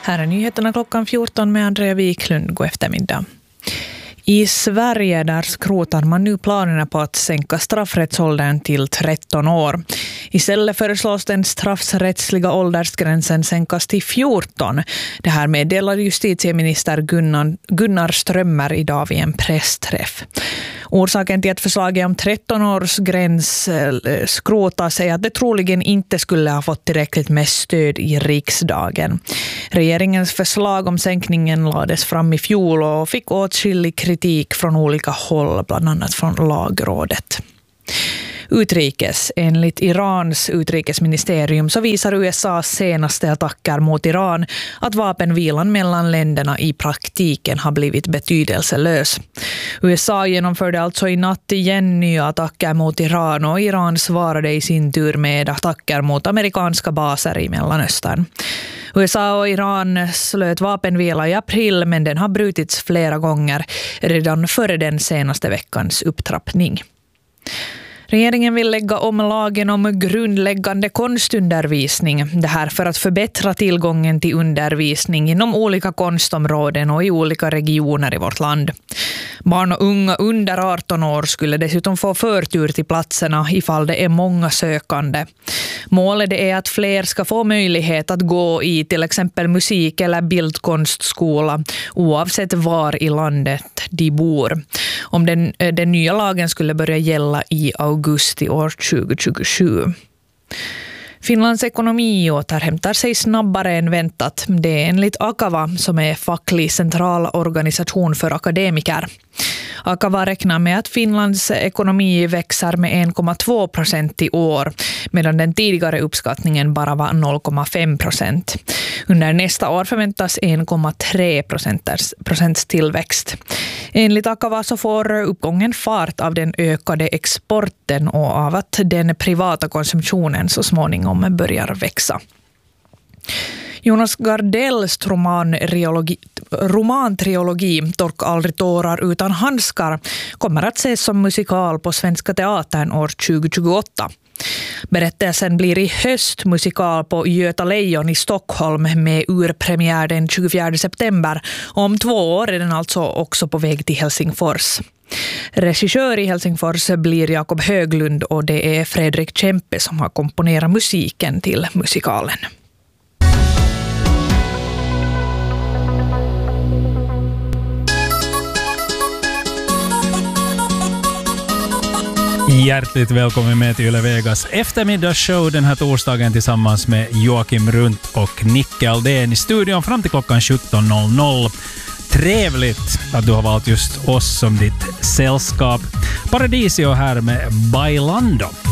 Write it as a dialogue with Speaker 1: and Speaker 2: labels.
Speaker 1: Här är nyheterna klockan 14 med Andrea Wiklund. God eftermiddag. I Sverige där skrotar man nu planerna på att sänka straffrättsåldern till 13 år. Istället föreslås den straffrättsliga åldersgränsen sänkas till 14. Det här meddelar justitieminister Gunnar Strömmer idag vid en pressträff. Orsaken till att förslaget om 13 års gräns skrotas är att det troligen inte skulle ha fått tillräckligt med stöd i riksdagen. Regeringens förslag om sänkningen lades fram i fjol och fick åtskillig kritik från olika håll, bland annat från lagrådet. Utrikes. Enligt Irans utrikesministerium så visar USAs senaste attacker mot Iran att vapenvilan mellan länderna i praktiken har blivit betydelselös. USA genomförde alltså i natt igen nya attacker mot Iran och Iran svarade i sin tur med attacker mot amerikanska baser i Mellanöstern. USA och Iran slöt vapenvila i april, men den har brutits flera gånger redan före den senaste veckans upptrappning. Regeringen vill lägga om lagen om grundläggande konstundervisning. Det här för att förbättra tillgången till undervisning inom olika konstområden och i olika regioner i vårt land. Barn och unga under 18 år skulle dessutom få förtur till platserna ifall det är många sökande. Målet är att fler ska få möjlighet att gå i till exempel musik- eller bildkonstskola oavsett var i landet de bor. Om den nya lagen skulle börja gälla i augusti år 2027. Finlands ekonomi återhämtar sig snabbare än väntat. Det är enligt Akava som är facklig centralorganisation för akademiker. Akava räknar med att Finlands ekonomi växer med 1,2% i år, medan den tidigare uppskattningen bara var 0,5%. Under nästa år förväntas 1,3% tillväxt. Enligt Akava så får uppgången fart av den ökade exporten och av att den privata konsumtionen så småningom börjar växa. Jonas Gardells romantrilogi Torka aldrig tårar utan handskar kommer att ses som musikal på Svenska Teatern år 2028. Berättelsen blir i höst musikal på Göta Lejon i Stockholm med urpremiär den 24 september. Om 2 år är den alltså också på väg till Helsingfors. Regissör i Helsingfors blir Jakob Höglund och det är Fredrik Kempe som har komponerat musiken till musikalen.
Speaker 2: Hjärtligt välkommen med till Yle Vegas eftermiddagsshow den här torsdagen tillsammans med Joakim Runt och Nicke Aldén i studion fram till klockan 17.00. Trevligt att du har valt just oss som ditt sällskap. Paradisio här med Bailando.